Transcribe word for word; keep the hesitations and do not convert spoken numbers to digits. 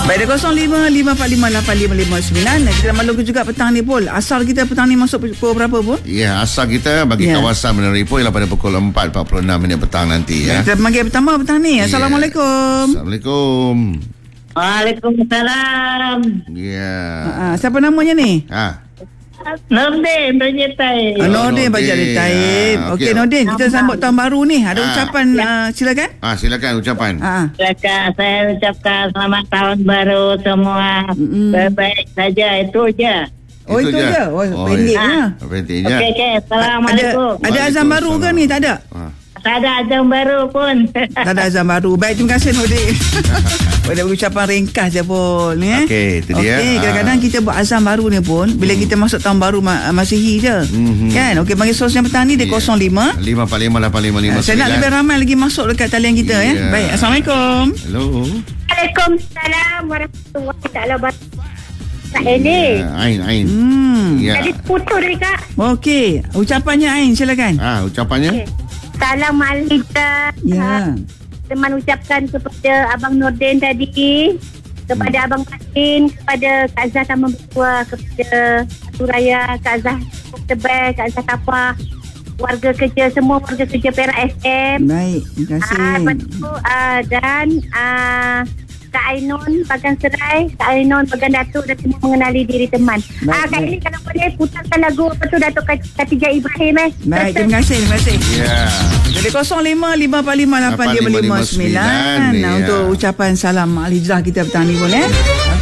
Baik, kosong lima lima empat lima lapan lima lima sembilan. Kita maklum juga petang ni, Pol. Asal kita petang ni masuk pukul berapa, Pol? Ya, asal kita bagi ya. kawasan Menara Ipoh ialah pada pukul empat empat puluh enam minit petang nanti ya. Kita panggil pertama petang ni. Assalamualaikum. Ya. Assalamualaikum. Waalaikumsalam. Ya. Ha, siapa namanya ni? Ha. Nordin Berjetai. Oh, Nordin Berjetai. Ah, Okey, okey. Nordin, kita sambut tahun baru ni. Ada Ah. ucapan, uh, silakan. Ah, silakan ucapan. Ha. Silakan saya ucapkan selamat tahun baru semua. Mm-mm. Baik saja, itu je. Oh, itu, je. Oh, Oh, pendek ya. ya. Pendek je. Okey, okey. Assalamualaikum. Ada, ada azan baru ke ni? Tak ada? Ah. Tak ada azan baru pun. Tak ada azan baru. Baik, terima kasih Nordin. Boleh ucapan ringkas je pun ni. Eh? Okey, itu dia. Okey, kadang-kadang Ah. kita buat azan baru ni pun bila Hmm. kita masuk tahun baru ma- Masihi je. Mhm. Kan? Okey, panggil sos yang petang ni dia Ya. kosong lima. lima empat lima lapan lima lima Saya nak lebih ramai lagi masuk dekat talian kita ya. Ya. Baik, Assalamualaikum. Hello. Waalaikumsalam warahmatullahi taala wabarakatuh. Kak Eli. Ya, Ain, Ain. Hmm. Ya. Tadi putus dari Kak. Okey, ucapannya Ain silakan. Ah, ucapannya? Okay. Salam alaikum. Ya. Teman ucapkan kepada Abang Nordin tadi, kepada Hmm. Abang Fatin, kepada Kak Zah Taman Bertua, kepada Atu Raya, Kak Zah Tebel, Kak Zah Tapah, warga kerja, semua warga kerja Perak F M. Baik, terima kasih. Ah, lepas tu, ah, dan ah, Kak Ainun Pagan Serai, Kak Ainun Pagan Datuk dan semua mengenali diri teman. Baik, Ah, Kak baik. Eli kalau boleh putarkan lagu apa tu Datuk Kat- Khatijah Ibrahim eh. Baik, terima kasih, terima kasih. Ya. Jadi kosong lima lima empat lima lapan lima lima sembilan. Nah, ya. untuk ucapan salam al-hijrah kita petang ni pun eh.